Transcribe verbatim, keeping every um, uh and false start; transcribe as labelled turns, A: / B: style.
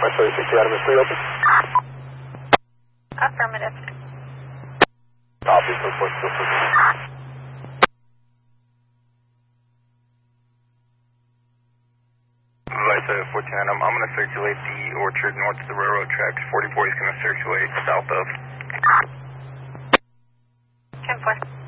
A: Mark thirty-six, the item is three open.
B: Affirmative.
A: Copy, so forth, so forth.
C: Light fourteen, I'm, I'm going to circulate the Orchard north of the railroad tracks. forty-four is going to circulate south of.
B: ten four.